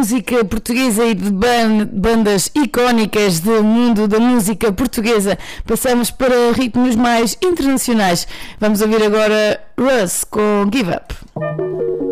música portuguesa e de bandas icónicas do mundo da música portuguesa, passamos para ritmos mais internacionais. Vamos ouvir agora Russ com Give Up.